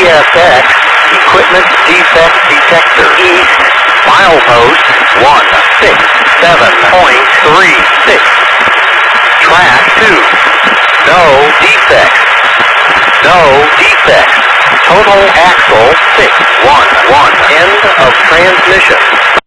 ESX, equipment defect detector. East, milepost 167.36. Track 2. No defects. No defects. Total axle 611. End of transmission.